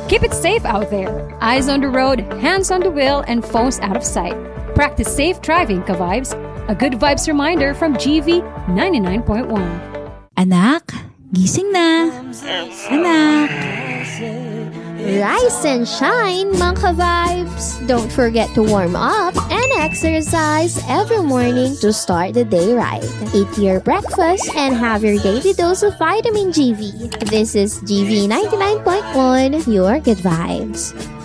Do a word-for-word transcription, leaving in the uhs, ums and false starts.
Keep it safe out there. Eyes on the road, hands on the wheel, and phones out of sight. Practice safe driving, ka-vibes. A good vibes reminder from G V ninety-nine point one. Anak, gising na. Anak. Rise and shine, mga ka-vibes! Don't forget to warm up and exercise every morning to start the day right. Eat your breakfast and have your daily dose of vitamin G V. This is G V ninety-nine point one, your good vibes.